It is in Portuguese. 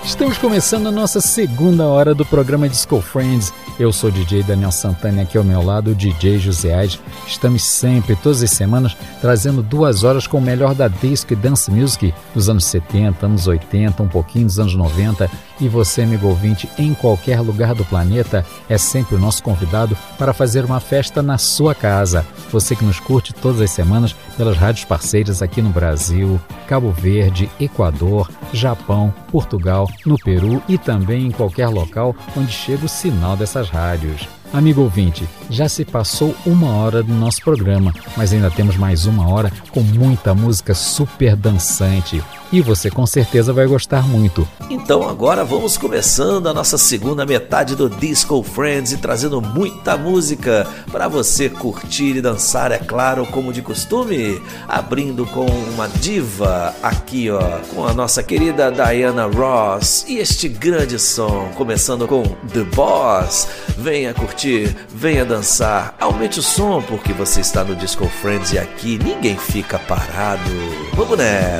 Estamos começando a nossa segunda hora do programa Disco Friends. Eu sou o DJ Daniel Santana e aqui ao meu lado o DJ José Aires. Estamos sempre, todas as semanas, trazendo 2 horas com o melhor da disco e dance music dos anos 70, anos 80, um pouquinho dos anos 90. E você, amigo ouvinte, em qualquer lugar do planeta, é sempre o nosso convidado para fazer uma festa na sua casa. Você que nos curte todas as semanas pelas rádios parceiras aqui no Brasil, Cabo Verde, Equador, Japão, Portugal, no Peru e também em qualquer local onde chega o sinal dessas rádios. Amigo ouvinte, já se passou 1 hora do nosso programa, mas ainda temos mais 1 hora com muita música super dançante. E você com certeza vai gostar muito. Então agora vamos começando a nossa segunda metade do Disco Friends e trazendo muita música para você curtir e dançar, é claro, como de costume. Abrindo com uma diva aqui, ó, com a nossa querida Diana Ross e este grande som, começando com The Boss. Venha curtir, venha dançar, aumente o som porque você está no Disco Friends e aqui ninguém fica parado. Vamos nessa!